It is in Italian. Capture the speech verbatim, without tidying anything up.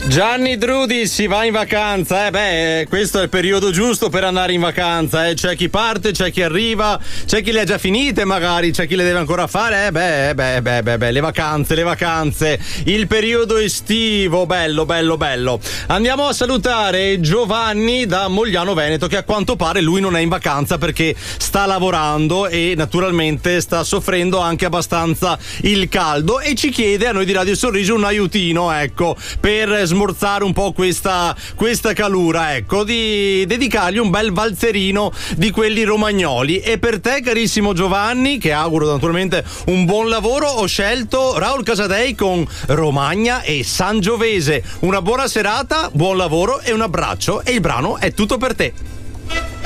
Gianni Drudi si va in vacanza, eh beh, questo è il periodo giusto per andare in vacanza, eh. C'è chi parte, c'è chi arriva, c'è chi le ha già finite magari, c'è chi le deve ancora fare, eh beh, beh, beh, beh, beh, le vacanze, le vacanze, il periodo estivo, bello, bello, bello. Andiamo a salutare Giovanni da Mogliano Veneto, che a quanto pare lui non è in vacanza perché sta lavorando e naturalmente sta soffrendo anche abbastanza il caldo e ci chiede a noi di Radio Sorriso un aiutino, ecco, per smorzare un po' questa, questa calura, ecco, di dedicargli un bel valzerino di quelli romagnoli. E per te, carissimo Giovanni, che auguro naturalmente un buon lavoro, ho scelto Raul Casadei con Romagna e Sangiovese. Una buona serata, buon lavoro e un abbraccio, e il brano è tutto per te.